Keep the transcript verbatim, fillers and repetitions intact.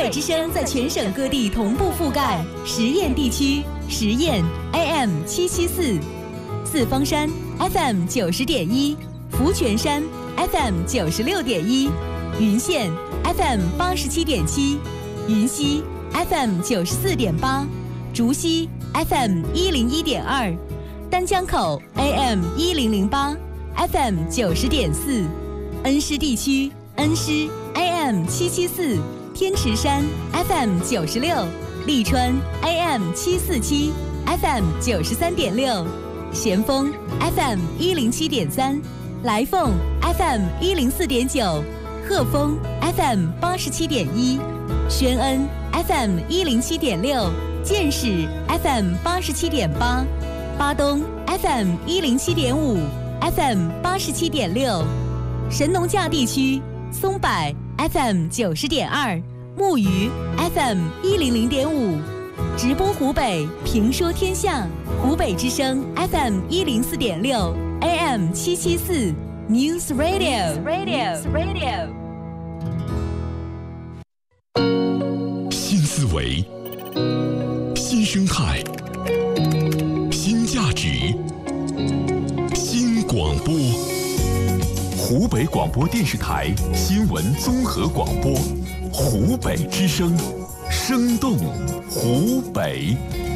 北之声在全省各地同步覆盖。十堰地区，十堰 A M 七七四，四方山 F M 九十点一，福泉山 F M 九十六点一，云县 F M 八十七点七，云溪 F M 九十四点八，竹溪 F M 一零一点二，丹江口 A M 一零零八 F M 九十点四，恩施地区恩施 A M 七七四，天池山 F M 九十六，利川 A M 七四七 F M 九十三点六，咸丰 F M 一零七点三，来凤 F M 一零四点九，鹤峰 F M 八十七点一，宣恩 F M 一零七点六，建始 F M 八十七点八，巴东 F M 一零七点五 ，F M 八十七点六，神农架地区松柏 F M 九十点二，木鱼 F M 一零零点五，直播湖北，评说天下，湖北之声 F M 一零四点六 A M 七七四 News Radio Radio Radio。 新思维，新生态，新价值，新广播。湖北广播电视台新闻综合广播，湖北之声，生动湖北。